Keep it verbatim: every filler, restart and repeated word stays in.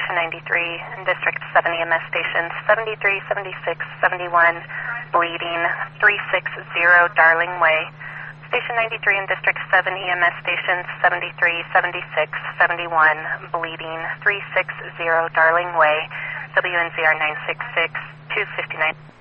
Station ninety-three and District seven E M S stations seventy-three, seventy-six, seventy-one, bleeding, three sixty Darling Way. Station ninety-three and District seven E M S stations seventy-three, seventy-six, seventy-one, bleeding, three sixty Darling Way. W N Z R nine six six, two fifty-nine.